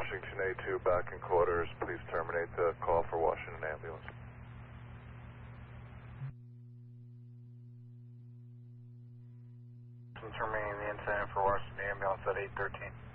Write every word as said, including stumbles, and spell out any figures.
Washington A two back in quarters. Please terminate the call for Washington ambulance. Terminating the incident for Washington ambulance at eight thirteen.